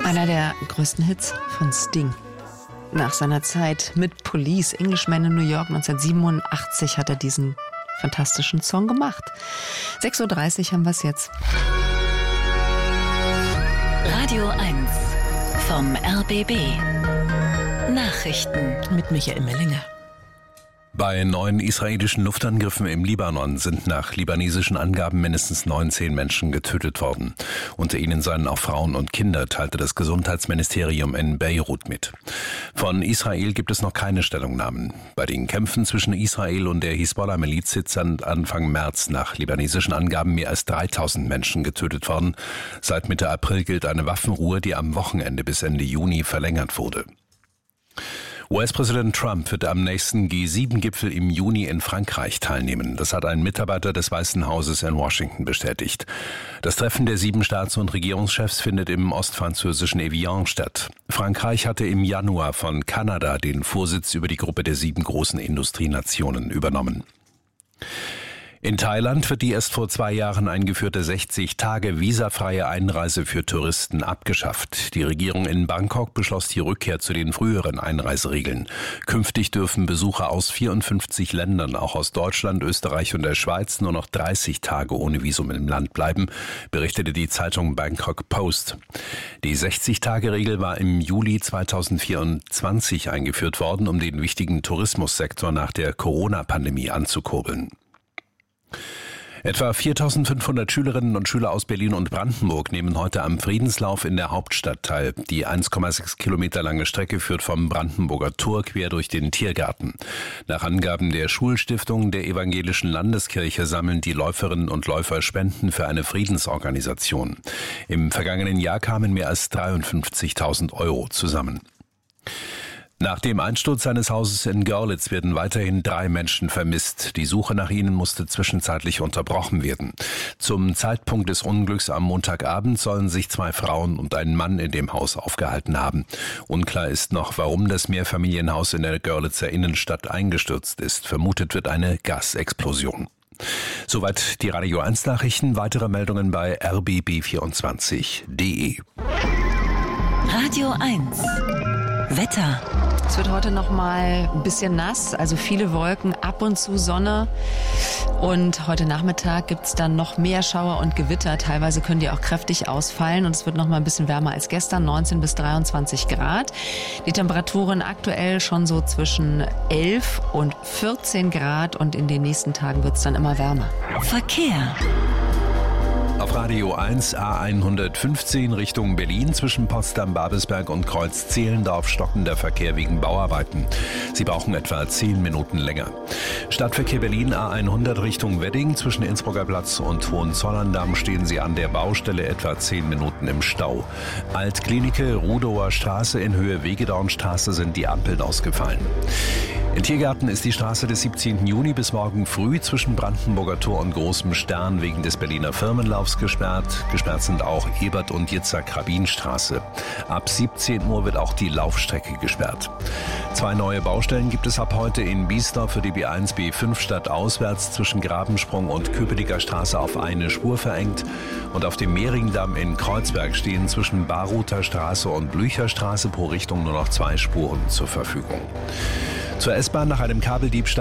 Einer der größten Hits von Sting. Nach seiner Zeit mit Police, Englishman in New York 1987 hat er diesen fantastischen Song gemacht. 6:30 Uhr haben wir es jetzt. Radio 1 vom RBB. Nachrichten mit Michael Mellinger. Bei 9 israelischen Luftangriffen im Libanon sind nach libanesischen Angaben mindestens 19 Menschen getötet worden. Unter ihnen seien auch Frauen und Kinder, teilte das Gesundheitsministerium in Beirut mit. Von Israel gibt es noch keine Stellungnahmen. Bei den Kämpfen zwischen Israel und der Hisbollah-Miliz sind Anfang März nach libanesischen Angaben mehr als 3000 Menschen getötet worden. Seit Mitte April gilt eine Waffenruhe, die am Wochenende bis Ende Juni verlängert wurde. US-Präsident Trump wird am nächsten G7-Gipfel im Juni in Frankreich teilnehmen. Das hat ein Mitarbeiter des Weißen Hauses in Washington bestätigt. Das Treffen der 7 Staats- und Regierungschefs findet im ostfranzösischen Evian statt. Frankreich hatte im Januar von Kanada den Vorsitz über die Gruppe der 7 großen Industrienationen übernommen. In Thailand wird die erst vor 2 Jahren eingeführte 60-Tage visafreie Einreise für Touristen abgeschafft. Die Regierung in Bangkok beschloss die Rückkehr zu den früheren Einreiseregeln. Künftig dürfen Besucher aus 54 Ländern, auch aus Deutschland, Österreich und der Schweiz, nur noch 30 Tage ohne Visum im Land bleiben, berichtete die Zeitung Bangkok Post. Die 60-Tage-Regel war im Juli 2024 eingeführt worden, um den wichtigen Tourismussektor nach der Corona-Pandemie anzukurbeln. Etwa 4.500 Schülerinnen und Schüler aus Berlin und Brandenburg nehmen heute am Friedenslauf in der Hauptstadt teil. Die 1,6 Kilometer lange Strecke führt vom Brandenburger Tor quer durch den Tiergarten. Nach Angaben der Schulstiftung der Evangelischen Landeskirche sammeln die Läuferinnen und Läufer Spenden für eine Friedensorganisation. Im vergangenen Jahr kamen mehr als 53.000 € zusammen. Nach dem Einsturz seines Hauses in Görlitz werden weiterhin 3 Menschen vermisst. Die Suche nach ihnen musste zwischenzeitlich unterbrochen werden. Zum Zeitpunkt des Unglücks am Montagabend sollen sich 2 Frauen und ein Mann in dem Haus aufgehalten haben. Unklar ist noch, warum das Mehrfamilienhaus in der Görlitzer Innenstadt eingestürzt ist. Vermutet wird eine Gasexplosion. Soweit die Radio 1 Nachrichten. Weitere Meldungen bei rbb24.de. Radio 1 Wetter. Es wird heute noch mal ein bisschen nass, also viele Wolken, ab und zu Sonne. Und heute Nachmittag gibt es dann noch mehr Schauer und Gewitter. Teilweise können die auch kräftig ausfallen und es wird noch mal ein bisschen wärmer als gestern, 19 bis 23 Grad. Die Temperaturen aktuell schon so zwischen 11 und 14 Grad und in den nächsten Tagen wird es dann immer wärmer. Verkehr. Auf Radio 1 A115 Richtung Berlin zwischen Potsdam-Babelsberg und Kreuz-Zehlendorf stockender Verkehr wegen Bauarbeiten. Sie brauchen etwa 10 Minuten länger. Stadtverkehr Berlin A100 Richtung Wedding zwischen Innsbrucker Platz und Hohenzollern-Damm stehen Sie an der Baustelle etwa 10 Minuten im Stau. Altklinike, Rudower Straße in Höhe Wegedornstraße sind die Ampeln ausgefallen. In Tiergarten ist die Straße des 17. Juni bis morgen früh zwischen Brandenburger Tor und Großem Stern wegen des Berliner Firmenlaufs gesperrt. Gesperrt sind auch Ebert- und Jitzak-Rabin-Straße. Ab 17 Uhr wird auch die Laufstrecke gesperrt. 2 neue Baustellen gibt es ab heute in Biesdorf für die B1 B5 stadtauswärts zwischen Grabensprung und Köpenicker Straße auf eine Spur verengt. Und auf dem Mehringdamm in Kreuzberg stehen zwischen Baruther Straße und Blücherstraße pro Richtung nur noch 2 Spuren zur Verfügung. Zur S-Bahn nach einem Kabeldiebstahl